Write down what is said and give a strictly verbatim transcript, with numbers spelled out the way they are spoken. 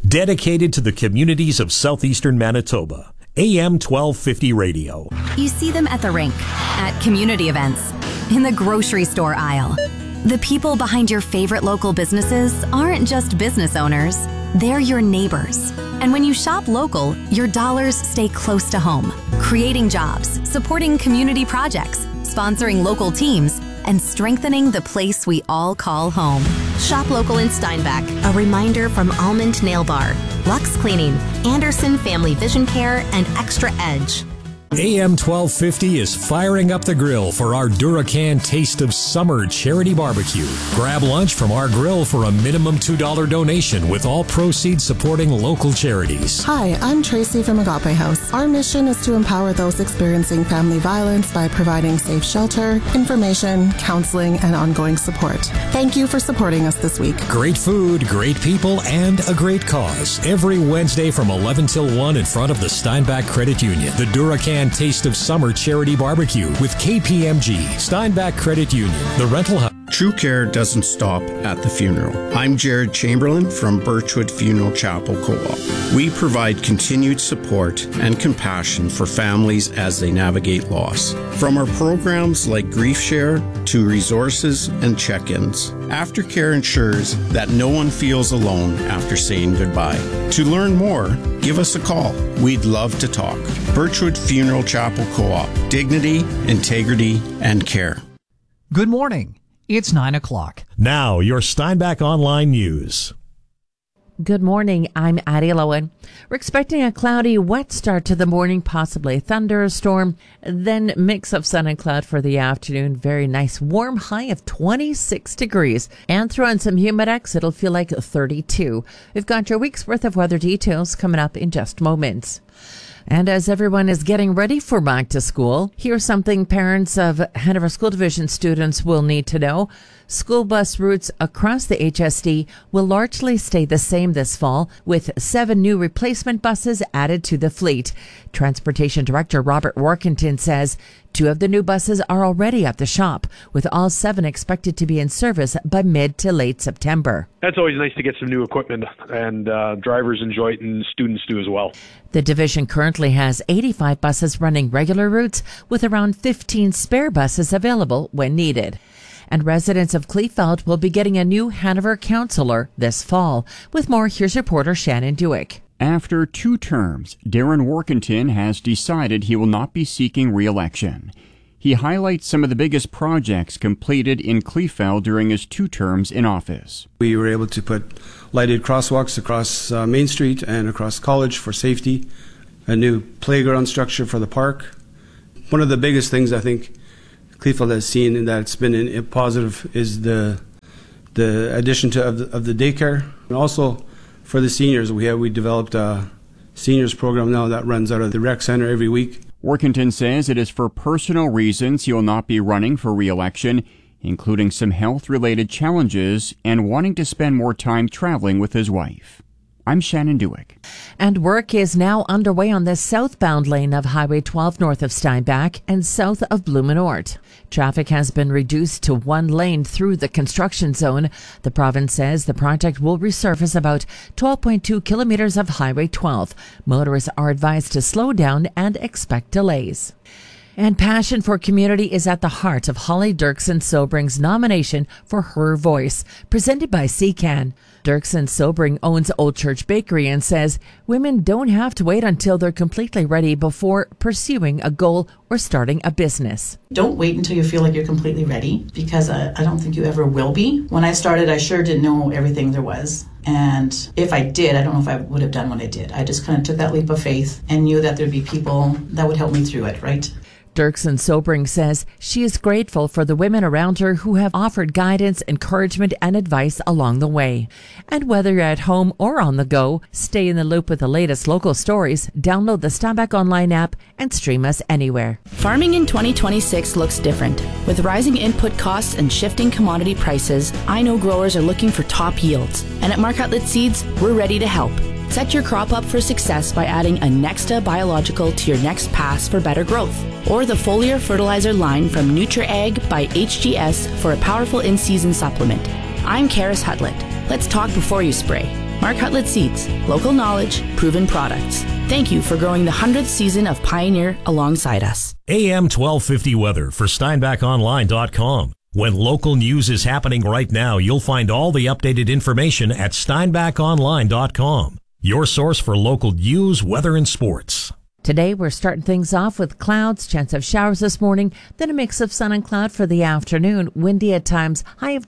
dedicated to the communities of southeastern Manitoba. A M twelve fifty Radio. You see them at the rink, at community events, in the grocery store aisle. The people behind your favorite local businesses aren't just business owners, they're your neighbors. And when you shop local, your dollars stay close to home, creating jobs, supporting community projects, sponsoring local teams, and strengthening the place we all call home. Shop local in Steinbach. A reminder from Almond Nail Bar, Lux Cleaning, Anderson Family Vision Care, and Extra Edge. A M twelve fifty is firing up the grill for our Duracan Taste of Summer charity barbecue. Grab lunch from our grill for a minimum two dollars donation, with all proceeds supporting local charities. Hi, I'm Tracy from Agape House. Our mission is to empower those experiencing family violence by providing safe shelter, information, counseling, and ongoing support. Thank you for supporting us this week. Great food, great people, and a great cause. Every Wednesday from eleven till one in front of the Steinbach Credit Union. The Duracan Taste of Summer charity barbecue with K P M G, Steinbach Credit Union, the rental house. True care doesn't stop at the funeral. I'm Jared Chamberlain from Birchwood Funeral Chapel Co-op. We provide continued support and compassion for families as they navigate loss. From our programs like Grief Share to resources and check-ins, Aftercare ensures that no one feels alone after saying goodbye. To learn more, give us a call. We'd love to talk. Birchwood Funeral Chapel Co-op. Dignity, integrity, and care. Good morning. It's nine o'clock. Now, your Steinbach Online News. Good morning. I'm Addie Lowen. We're expecting a cloudy, wet start to the morning, possibly a thunderstorm, then mix of sun and cloud for the afternoon. Very nice, warm high of twenty-six degrees. And throw in some Humidex, it'll feel like thirty-two. We've got your week's worth of weather details coming up in just moments. And as everyone is getting ready for back to school, here's something parents of Hanover School Division students will need to know. School bus routes across the H S D will largely stay the same this fall, with seven new replacement buses added to the fleet. Transportation Director Robert Workington says two of the new buses are already at the shop, with all seven expected to be in service by mid to late September. That's always nice to get some new equipment, and uh, drivers enjoy it and students do as well. The division currently has eighty-five buses running regular routes, with around fifteen spare buses available when needed. And residents of Kleefeld will be getting a new Hanover councillor this fall. With more, here's reporter Shannon Dewick. After two terms, Darren Workington has decided he will not be seeking re-election. He highlights some of the biggest projects completed in Kleefeld during his two terms in office. We were able to put lighted crosswalks across uh, Main Street and across College for safety, a new playground structure for the park. One of the biggest things I think Kleefeld has seen and that's been in, in positive is the the addition to of the, of the daycare, and also for the seniors. We have we developed a seniors program now that runs out of the rec center every week. Workington says it is for personal reasons he will not be running for re-election, including some health-related challenges and wanting to spend more time traveling with his wife. I'm Shannon Dewick. And work is now underway on the southbound lane of Highway twelve north of Steinbach and south of Blumenort. Traffic has been reduced to one lane through the construction zone. The province says the project will resurface about twelve point two kilometers of Highway twelve. Motorists are advised to slow down and expect delays. And passion for community is at the heart of Holly Dirksen Sobring's nomination for Her Voice, presented by C C A N. Dirksen Sobring owns Old Church Bakery and says women don't have to wait until they're completely ready before pursuing a goal or starting a business. Don't wait until you feel like you're completely ready, because I, I don't think you ever will be. When I started, I sure didn't know everything there was. And if I did, I don't know if I would have done what I did. I just kind of took that leap of faith and knew that there'd be people that would help me through it, right? Dirksen Sobring says she is grateful for the women around her who have offered guidance, encouragement, and advice along the way. And whether you're at home or on the go, stay in the loop with the latest local stories, download the Steinbach Online app, and stream us anywhere. Farming in twenty twenty-six looks different. With rising input costs and shifting commodity prices, I know growers are looking for top yields. And at Mark Outlet Seeds, we're ready to help. Set your crop up for success by adding a Nexta biological to your next pass for better growth, or the foliar fertilizer line from NutriAg by H G S for a powerful in-season supplement. I'm Karis Hutlett. Let's talk before you spray. Mark Hutlett Seeds, local knowledge, proven products. Thank you for growing the hundredth season of Pioneer alongside us. A M twelve fifty weather for Steinbach Online dot com. When local news is happening right now, you'll find all the updated information at Steinbach Online dot com. Your source for local news, weather, and sports. Today, we're starting things off with clouds, chance of showers this morning, then a mix of sun and cloud for the afternoon, windy at times, high of